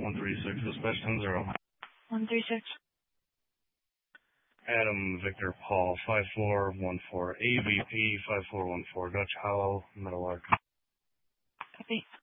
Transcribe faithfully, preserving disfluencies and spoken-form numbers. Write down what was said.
one three six, dispatch ten zero. one three six. Adam Victor Paul, five four one four, A V P five four one four, Dutch Hollow, Meadowlark. Copy.